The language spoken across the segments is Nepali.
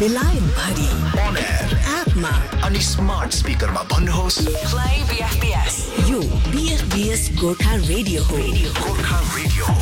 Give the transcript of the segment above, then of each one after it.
बेलायत भरि on air एपमा अनि स्मार्ट स्पिकरमा भन्नुहोस् Play BFBS. यो BFBS गोर्खा रेडियो हो। गोर्खा रेडियो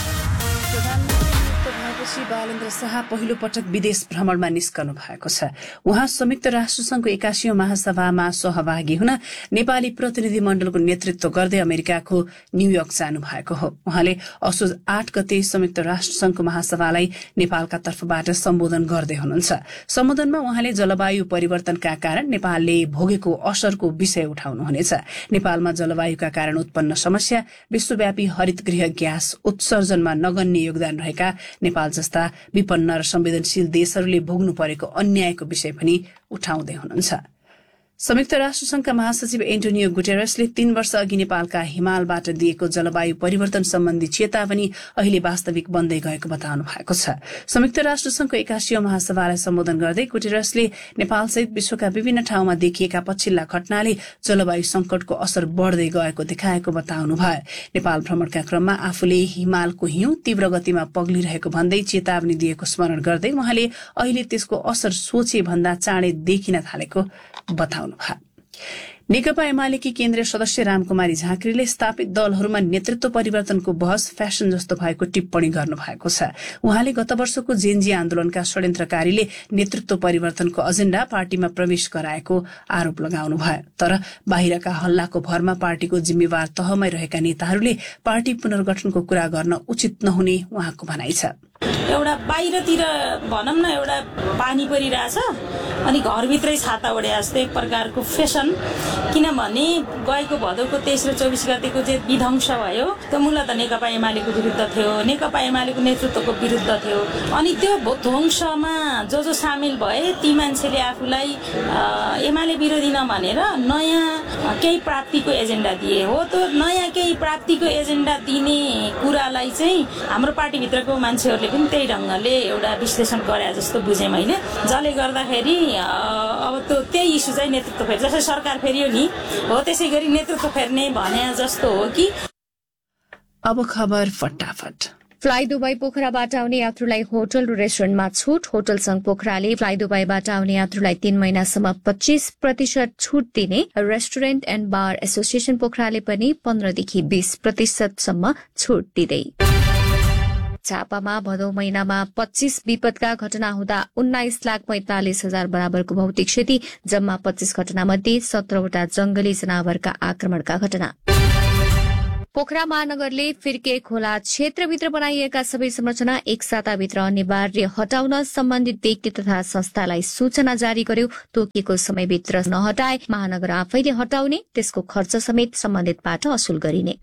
भएपछि बालेन्द्र शाह पहिलो पटक विदेश भ्रमणमा निस्कनु भएको छ। उहाँ संयुक्त राष्ट्र संघको 81औं महासभामा सहभागी हुन नेपाली प्रतिनिधि मण्डलको नेतृत्व गर्दै अमेरिकाको न्यूयोर्क जानु भएको हो। उहाँले असोज 8 गते संयुक्त राष्ट्र संघको महासभालाई नेपालका तर्फबाट सम्बोधन गर्दै हुनुहुन्छ। सम्बोधनमा उहाँले जलवायु परिवर्तनका कारण नेपालले भोगेको असरको विषय उठाउनुहुनेछ। नेपालमा जलवायुका कारण उत्पन्न समस्या, विश्वव्यापी हरितगृह ग्यास उत्सर्जनमा नगण्य योगदान रहेका नेपाल जस्ता विपन्न र संवेदनशील देशहरूले भोग्नु परेको अन्यायको विषय पनि उठाउँदै हुनुहुन्छ। संयुक्त राष्ट्र संघका महासचिव एन्टोनियो गुटेरसले 3 वर्ष अघि नेपालका हिमालबाट दिएको जलवायु परिवर्तन सम्बन्धी चेतावनी अहिले वास्तविक बन्दै गएको बताउनु भएको छ। संयुक्त राष्ट्र संघको 81औं महासभालाई सम्बोधन गर्दै गुटेरसले नेपालसहित विश्वका विभिन्न ठाउँमा देखिएका पछिल्ला घटनाले जलवायु संकटको असर बढ्दै गएको देखाएको बताउनु भयो। नेपाल भ्रमणका क्रममा आफूले हिमालको हिउँ तीव्र गतिमा पग्लिरहेको भन्दै चेतावनी दिएको स्मरण गर्दै उहाँले अहिले त्यसको असर सोचे भन्दा चाँडै देखिन थालेको बताउनु। नेकपा एमालेकी केन्द्रीय सदस्य रामकुमारी झाँक्रीले स्थापित दलहरूमा नेतृत्व परिवर्तनको बहस फ्याशन जस्तो भएको टिप्पणी गर्नु भएको छ। उहाँले गत वर्षको जेनजी आन्दोलनका षड्यन्त्रकारीले नेतृत्व परिवर्तनको एजेण्डा पार्टीमा प्रवेश गराएको आरोप लगाउनु भयो। तर बाहिरका हल्लाको भरमा पार्टीको जिम्मेवार तहमै रहेका नेताहरूले पार्टी पुनर्गठनको कुरा गर्न उचित नहुने उहाँको भनाइ छ। एउटा बाहिरतिर भनौँ न एउटा पानी परिरहेछ अनि घरभित्रै छाता ओढे जस्तो एक प्रकारको फेसन। किनभने गएको भदौको 23 र 24 गतेको जे विध्वंस भयो त्यो मूलत नेकपा एमालेको विरुद्ध थियो, नेकपा एमालेको नेतृत्वको विरुद्ध थियो। अनि त्यो ध्वंसमा जो सामेल भए ती मान्छेले आफूलाई एमाले विरोधी नभनेर नयाँ केही प्राप्तिको एजेन्डा दिए हो। त्यो नयाँ केही प्राप्तिको एजेन्डा दिने कुरालाई चाहिँ हाम्रो पार्टीभित्रको मान्छेहरूले पनि त्यही ढङ्गले एउटा विश्लेषण गरे जस्तो बुझेँ मैले। जसले गर्दाखेरि अब त्यही इस्यु चाहिँ नेतृत्व फेरि जस्तै सरकार फेरियो नि हो त्यसै गरी नेतृत्व फेर्ने भने जस्तो हो कि। अब खबर फटाफट। फ्लाइ दुबई पोखराबाट आउने यात्रुलाई होटल र रेस्टुरेन्टमा छूट। होटल संघ पोखराले फ्लाइ दुबईबाट आउने यात्रुलाई 3 महिनासम्म 25% छूट दिने। रेस्टुरेन्ट एण्ड बार एसोसिएसन पोखराले पनि 15 देखि 20% छूट दिँदै। झापामा भदौ महिनामा 25 विपदका घटना हुँदा 19,45,000 बराबरको भौतिक क्षति। जम्मा 25 घटनामध्ये 17वटा जंगली जनावरका आक्रमणका घटना। पोखरा महानगरले फिर्के खोला क्षेत्रभित्र बनाइएका सबै संरचना एक साताभित्र अनिवार्य हटाउन सम्बन्धित व्यक्ति तथा संस्थालाई सूचना जारी गर्यो। तोकिएको समयभित्र नहटाए महानगर आफैले हटाउने, त्यसको खर्च समेत सम्बन्धितबाट असुल गरिने।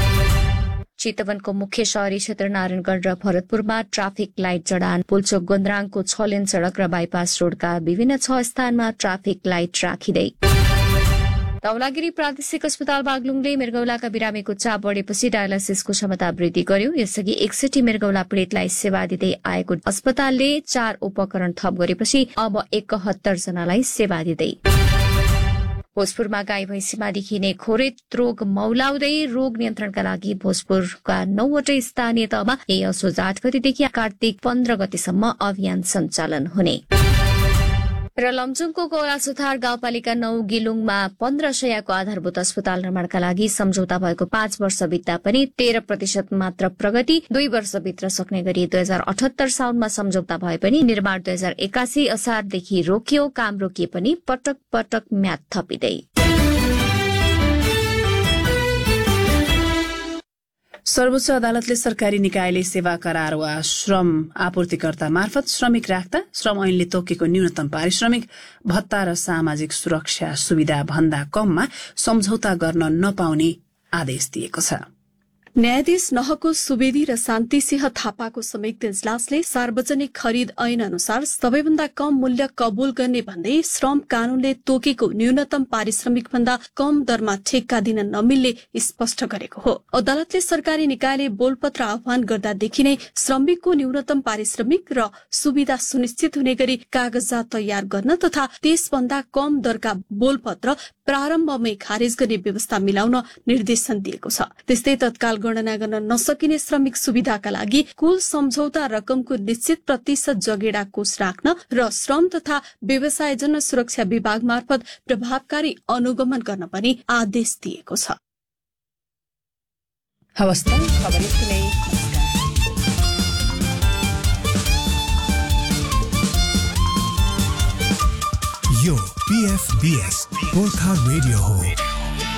चितवनको मुख्य शहरी क्षेत्र नारायणगढ़ र भरतपुरमा ट्राफिक लाइट जडान। पुल्चोक गोन्द्राङको 6 लेन सड़क र बाइपास रोडका विभिन्न 6 स्थानमा ट्राफिक लाइट राखिँदै। धौलागिरी प्रादेशिक अस्पताल बागलुङले मृगौलाका बिरामीको चाप बढेपछि डायलासिसको क्षमता वृद्धि गर्यो। यसअघि 61 मृगौला पीड़ितलाई सेवा दिँदै आएको अस्पतालले 4 उपकरण थप गरेपछि अब 71 जनालाई सेवा दिँदै। भोजपुरमा गाई भैंसीमा देखिने खोरेत रोग मौलाउँदै रोग नियन्त्रणका लागि भोजपुरका 9वटै स्थानीय तहमा यही असोज 8 गतेदेखि कार्तिक 15 गतेसम्म अभियान सञ्चालन हुने। र लमजुङको गौरासुथार गाउँपालिका 9 गिलुङमा 15 शय्याको आधारभूत अस्पताल निर्माणका लागि सम्झौता भएको 5 वर्ष बित्दा पनि 13% मात्र प्रगति। 2 वर्षभित्र सक्ने गरी 2078 साउनमा सम्झौता भए पनि निर्माण 2081 असारदेखि रोकियो। काम रोकिए पनि पटक पटक म्याद थपिँदै। सर्वोच्च अदालतले सरकारी निकायले सेवा करार वा श्रम आपूर्तिकर्ता मार्फत श्रमिक राख्दा श्रम ऐनले तोकेको न्यूनतम पारिश्रमिक, भत्ता र सामाजिक सुरक्षा सुविधा भन्दा कममा सम्झौता गर्न नपाउने आदेश दिएको छ। न्यायाधीश नहको सुवेदी र शान्ति सिंह थापाको संयुक्त इजलासले सार्वजनिक खरिद ऐन अनुसार सबैभन्दा कम मूल्य कबूल गर्ने भन्दै श्रम कानूनले तोकेको न्यूनतम पारिश्रमिक भन्दा कम दरमा ठेक्का दिन नमिल्ने स्पष्ट गरेको हो। अदालतले सरकारी निकायले बोलपत्र आह्वान गर्दादेखि नै श्रमिकको न्यूनतम पारिश्रमिक र सुविधा सुनिश्चित हुने गरी कागजात तयार गर्न तथा त्यसभन्दा कम दरका बोलपत्र प्रारम्भमै खारेज गर्ने व्यवस्था मिलाउन निर्देशन दिएको छ। त्यस्तै तत्काल गणना गर्न नसकिने श्रमिक सुविधाका लागि कुल सम्झौता रकमको निश्चित प्रतिशत जगेडा कोष राख्न र श्रम तथा व्यवसाय जन सुरक्षा विभाग मार्फत प्रभावकारी अनुगमन गर्न पनि आदेश दिएको छ। यो PFBS गोर्खा रेडियो हो।